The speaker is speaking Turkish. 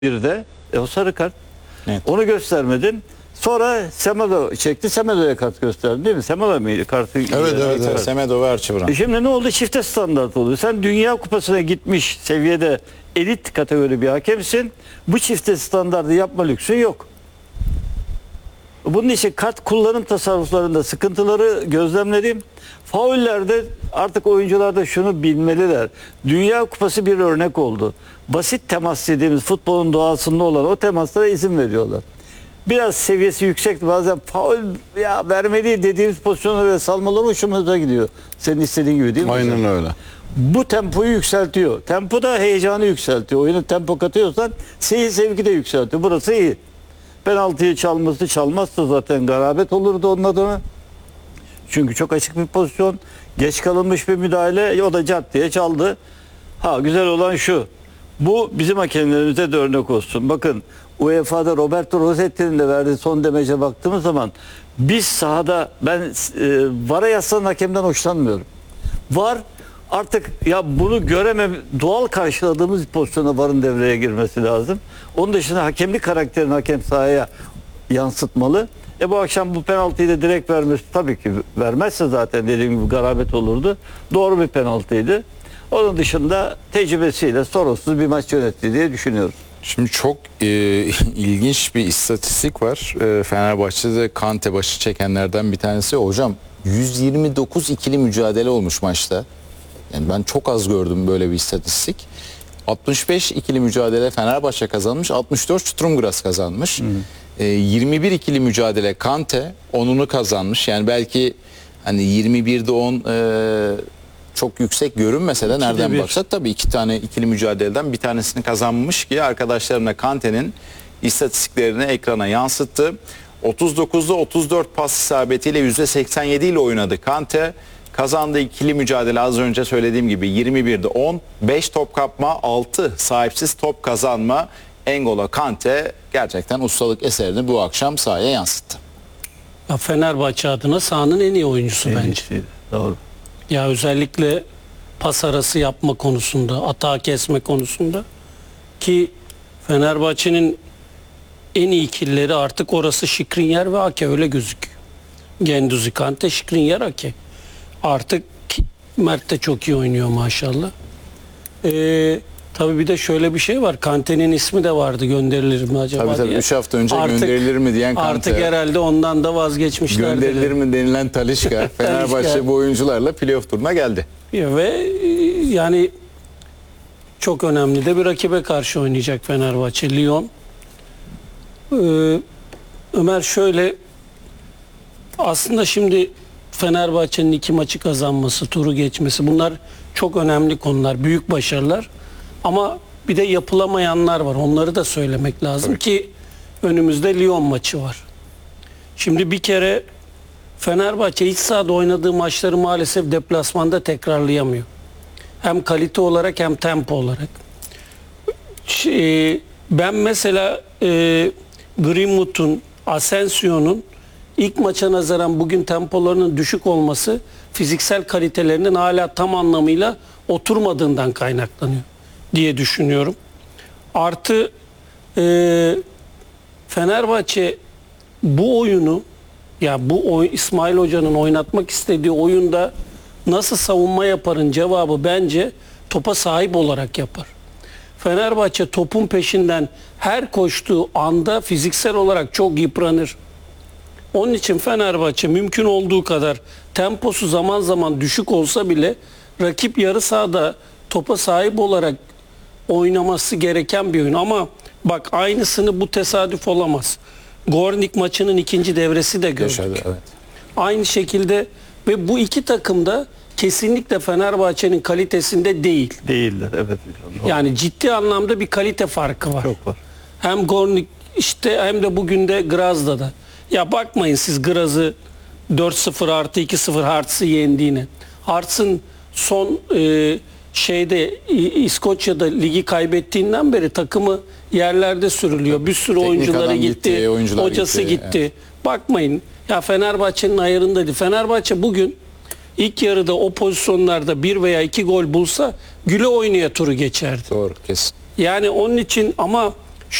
bir de o sarı kart. Evet. Onu göstermedin. Sonra Semedo çekti. Semedo'ya kart gösterdin değil mi? Semedo mıydı kartı? Evet. Semedo ve Archibald. Şimdi ne oldu? Çifte standart oluyor. Sen Dünya Kupası'na gitmiş seviyede elit kategori bir hakemsin. Bu çifte standartı yapma lüksün yok. Bunun için kart kullanım tasarruflarında sıkıntıları gözlemledim. Faullerde artık oyuncular da şunu bilmeliler. Dünya Kupası bir örnek oldu. Basit temas dediğimiz futbolun doğasında olan o temaslara izin veriyorlar. Biraz seviyesi yüksek, bazen faul ya vermeli dediğimiz pozisyonlara ve salmalar hoşumuza gidiyor. Senin istediğin gibi değil mi? Aynen öyle. Bu tempoyu yükseltiyor. Tempo da heyecanı yükseltiyor. Oyuna tempo katıyorsan seyir zevki de yükseltiyor. Burası iyi. Penaltıyı çalmazsa zaten garabet olurdu onun adına. Çünkü çok açık bir pozisyon. Geç kalınmış bir müdahale. O da cart diye çaldı. Ha, güzel olan şu. Bu bizim hakemlerimize de örnek olsun. Bakın UEFA'da Roberto Rossetti'nin de verdiği son demece baktığımız zaman biz sahada ben VAR'a yaslanan hakemden hoşlanmıyorum. VAR artık ya bunu doğal karşıladığımız pozisyona VAR'ın devreye girmesi lazım. Onun dışında hakemlik karakterini hakem sahaya yansıtmalı. Bu akşam bu penaltıyı da direkt vermesi tabii ki vermezse zaten dediğim gibi garabet olurdu. Doğru bir penaltıydı. Onun dışında tecrübesiyle sorunsuz bir maç yönetti diye düşünüyorum. Şimdi çok ilginç bir istatistik var. Fenerbahçe'de Kante başı çekenlerden bir tanesi. Hocam 129 ikili mücadele olmuş maçta. Yani ben çok az gördüm böyle bir istatistik. 65 ikili mücadele Fenerbahçe kazanmış, 64 Sturmgras kazanmış. 21 ikili mücadele Kante 10'unu kazanmış. Yani belki hani 21'de 10 çok yüksek görünmese de nereden baksak tabii iki tane ikili mücadeleden bir tanesini kazanmış ki arkadaşlarına Kante'nin istatistiklerini ekrana yansıttı. 39'da 34 pas isabetiyle %87 ile oynadı Kante. Kazandığı ikili mücadele az önce söylediğim gibi 21'de 10, 5 top kapma, 6 sahipsiz top kazanma. N'Golo Kante gerçekten ustalık eserini bu akşam sahaya yansıttı. Ya Fenerbahçe adına sahanın en iyi oyuncusu bence. İyisi, doğru. Ya özellikle pas arası yapma konusunda, atağı kesme konusunda ki Fenerbahçe'nin en iyi ikilileri artık orası Skriniar ve Ake, öyle gözüküyor. Guendouzi, Kante, Skriniar, Ake. Artık Mert de çok iyi oynuyor maşallah. Tabii bir de şöyle bir şey var. Kante'nin ismi de vardı, gönderilir mi acaba Tabii diye. 3 hafta önce gönderilir mi diyen Kante. Artık herhalde ondan da vazgeçmişler. Gönderilir mi denilen Talisca. Fenerbahçe bu oyuncularla playoff turuna geldi. Ve yani çok önemli de bir rakibe karşı oynayacak Fenerbahçe, Lyon. Ömer, şöyle aslında şimdi Fenerbahçe'nin 2 maçı kazanması, turu geçmesi, bunlar çok önemli konular, büyük başarılar. Ama bir de yapılamayanlar var. Onları da söylemek lazım ki önümüzde Lyon maçı var. Şimdi bir kere Fenerbahçe iç sahada oynadığı maçları maalesef deplasmanda tekrarlayamıyor. Hem kalite olarak hem tempo olarak. Ben mesela Greenwood'un, Asensio'nun ilk maça nazaran bugün tempolarının düşük olması fiziksel kalitelerinin hala tam anlamıyla oturmadığından kaynaklanıyor diye düşünüyorum. Artı Fenerbahçe bu oyunu, ya bu İsmail Hoca'nın oynatmak istediği oyunda nasıl savunma yaparın cevabı bence topa sahip olarak yapar. Fenerbahçe topun peşinden her koştuğu anda fiziksel olarak çok yıpranır. Onun için Fenerbahçe mümkün olduğu kadar temposu zaman zaman düşük olsa bile rakip yarı sahada topa sahip olarak oynaması gereken bir oyun. Ama bak, aynısını bu tesadüf olamaz. Gornik maçının ikinci devresi de gördük. Evet. Aynı şekilde ve bu iki takım da kesinlikle Fenerbahçe'nin kalitesinde değil. Değiller, evet. Doğru. Yani ciddi anlamda bir kalite farkı var. Çok var. Hem Gornik işte hem de bugün de Graz'da da. Ya bakmayın siz Graz'ı 4-0 artı 2-0 Hearts'ı yendiğine. Hearts'ın son İskoçya'da ligi kaybettiğinden beri takımı yerlerde sürülüyor. Bir sürü Teknik oyuncuları adam gitti, hocası gitti. Evet. Bakmayın ya, Fenerbahçe'nin ayarındaydı. Fenerbahçe bugün ilk yarıda o pozisyonlarda 1 veya 2 gol bulsa güle oynaya turu geçerdi. Doğru, kesin. Yani onun için ama